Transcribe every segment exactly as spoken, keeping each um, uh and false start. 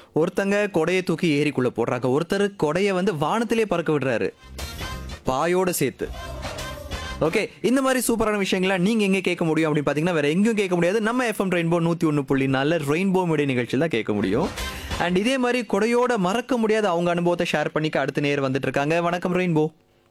ஒருத்தங்க கொடைய தூக்கி ஏரிக்குள்ள போடுறாங்க. ஒருத்தர் கொடைய வந்து வானத்திலே பறக்க விடுறாரு. பாயோட சேர்த்து. ஓகே. இந்த மாதிரி சூப்பரான விஷயங்கள நீங்க எங்க கேட்க முடியும் அப்படின்னு பார்த்தீங்கன்னா, வேற எங்கேயும் கேட்க முடியாது. நம்ம எஃப்எம் ரெயின்போ நூற்று ஒன்று புள்ளி நான்கு ரெயின்போ மீடியா நிகழ்ச்சியில தான் கேட்க முடியும். அண்ட் இதே மாதிரி கொடையோட மறக்க முடியாத அவங்க அனுபவத்தை ஷேர் பண்ணிக்க அடுத்த நேர் வந்துட்டு இருக்காங்க. வணக்கம் ரெயின்போ.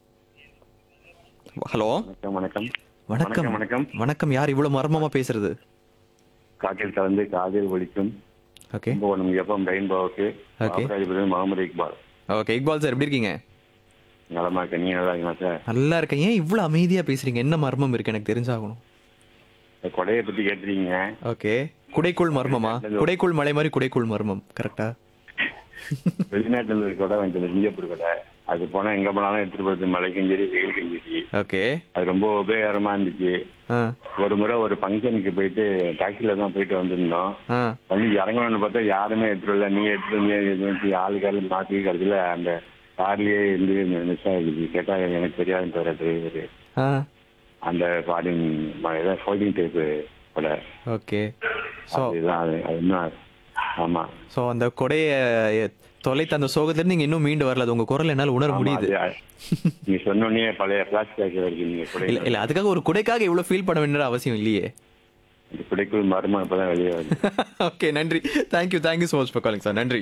ஹலோ. வணக்கம் வணக்கம் வணக்கம் வணக்கம் வணக்கம். யார் இவ்வளவு மர்மமா பேசுறது? காற்றில் கலந்து காதில் ஒலிக்கும் okay Kumbakonam FM ரெயின்போவுக்கு Okay. Mohammed Iqbal. Okay Iqbal sir எப்படி இருக்கீங்க? நலமா இருக்க நீங்க நல்லா இருக்கீங்களா சார்? நல்லா இருக்கேன். ஏன் இவ்வளவு அமைதியா பேசுறீங்க? என்ன மர்மம் இருக்கு எனக்கு தெரிஞ்சாகணும். இந்த கொடையை பத்தி கேட்டிருக்கீங்க. ஓகே. குடைக்குள் மர்மமா? குடைக்குள் மலை மாதிரி குடைக்குள் மர்மம் கரெக்டா? வெளிநாட்டுல இருக்க கொடை வந்து சிங்கப்பூர் கொடை. அது போனா எங்க போனாலும் எடுத்துட்டு போறது மழைக்கும் சரி வெயிலுக்கும் சரி. ஓகே. அது ரொம்ப உபயோகரமா இருந்துச்சு. ஆ ஒரு முறை ஒரு ஃபங்க்ஷனுக்கு போயிட்டு டாக்ஸில தான் போயிட்டு வந்திருந்தோம். ஆ வந்து இறங்கணும்னு பார்த்தா யாருமே எடுத்துட்டு வரல. நீ எடுத்துட்டு ஆளுக்காரு மாற்றி கடைசியில அந்த கார்லயே இருந்து மிஸ் ஆகிடுச்சு. கேட்டா எனக்கு தெரியாதுன்னு தவிர டிரைவர் ஆ அந்த ஃபாரின் ஏதாவது ஃபோல்டிங் டைப்பு கூட ஓகே. ஸோ அதுதான் அது அது இன்னும் ஆமா ஸோ அந்த கொடையை தொலைத்த அந்த சோகத்துல நீங்க இன்னும் மீண்டு வரல. அது உங்க குரல் என்னால் உணர ஆமா, முடியுது. அது- நீங்க சொன்னோடனே பழைய பிளாஸ்டிக் வருது. நீங்க இல்ல குடை இல்ல அதுக்காக ஒரு குடைக்காக இவ்வளவு ஃபீல் பண்ண வேண்டிய அவசியம் இல்லையே. இந்த குடைக்குள் மர்மம் இப்பதான் வெளியே வருது. ஓகே நன்றி. Thank you thank you so much for calling sir. நன்றி.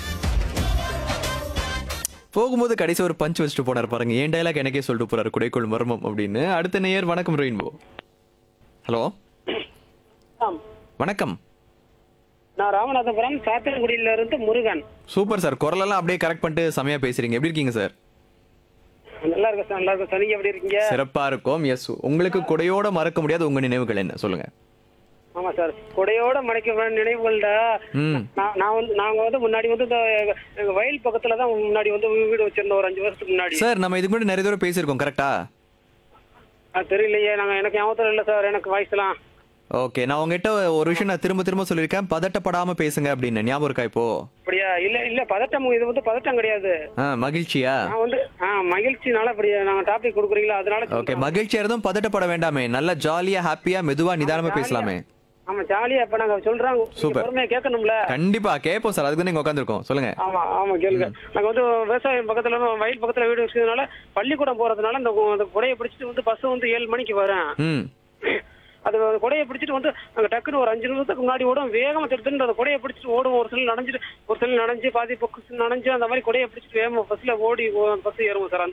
போகும்போது கடைசி ஒரு பஞ்ச் வச்சுட்டு போனார் பாருங்க. ஏன் டைலாக் எனக்கே சொல்லிட்டு போறாரு குடைக்குள் மர்மம் அப்படின்னு. அடுத்த நேயர் வணக்கம் ரெயின்போ. ஹலோ ஆம். வணக்கம். நான் ராமநாதபுரம் சாத்தன்குடியில இருந்து முருகன். Super sir. குரலெல்லாம் அப்படியே கரெக்ட் பண்ணிட்டு செமையா பேசுறீங்க. எப்படி இருக்கீங்க சார்? நல்லா இருக்கு சார், நல்லா இருக்கு சார். நீங்க எப்படி இருக்கீங்க? சிறப்பா இருக்கும். எஸ். உங்களுக்கு கொடையோட மறக்க முடியாத உங்க நினைவுகள் என்ன சொல்லுங்க? ஆமா சார், கொடையோட மறைக்க நினைவுகள்டா. ம் நான் நான் வந்து நாங்க வந்து முன்னாடி வந்து இந்த எங்க வயல் பக்கத்துல தான் முன்னாடி வந்து வீடு வச்சிருந்தோம் ஒரு அஞ்சு வருஷத்துக்கு முன்னாடி. சார் நம்ம இதுக்கு முன்னாடி நிறைய தடவை பேசியிருக்கோம் கரெக்டா? அது தெரியலையே, நாங்க எனக்கு ஞாபகம் இல்ல சார், எனக்கு வயசுலாம். ஓகே. நான் உங்ககிட்ட ஒரு விஷயம் நான் திரும்ப திரும்ப சொல்லியிருக்கேன். பதட்டப்படாம பேசுங்க அப்படின்னு. ஞாபகம் இருக்கா இப்போ? அப்படியா? இல்ல இல்ல பதட்டம், இது வந்து பதட்டம் கிடையாது. ஆ மகிழ்ச்சியா? நான் வந்து ஆஹ் மகிழ்ச்சினால அப்படி நாங்க டாபிக் கொடுக்குறீங்களா அதனால ஓகே. சொல்றேன். மகிழ்ச்சியா இருந்தும் பதட்டப்பட வேண்டாமே. நல்லா ஜாலியா ஹாப்பியா மெதுவா நிதானமா பேசலாமே. ஆமா ஜாலியா. இப்ப நாங்க சொல்றாங்க சூப்பர். பொறுமையா கேட்கணும்ல. கண்டிப்பா கேட்போம் சார். அதுக்கு தான் நீங்க உட்காந்துருக்கோம். சொல்லுங்க. ஆமா ஆமா கேளுங்க. நாங்க வந்து விவசாயம் பக்கத்துல இருந்து வயல் பக்கத்துல வீடு வச்சதுனால பள்ளிக்கூடம் போறதுனால அந்த கு- அந்த கொடையை பிடிச்சிட்டு வந்து பஸ் வந்து ஏழு மணிக்கு வரேன். ம் அது அந்த கொடையை பிடிச்சிட்டு வந்து நாங்க டக்குன்னு ஒரு அஞ்சு நிமிஷத்துக்கு முன்னாடி ஓடும், வேகமா எடுத்துட்டு அந்த கொடையை பிடிச்சிட்டு ஓடும். ஒரு சில நனைஞ்சிட்டு ஒரு சில நனைஞ்சு பாதி பக்கம் நனைஞ்சு அந்த மாதிரி கொடையை பிடிச்சிட்டு வேகமா பஸ்ல ஓடி பஸ் ஏறுவோம் சார்.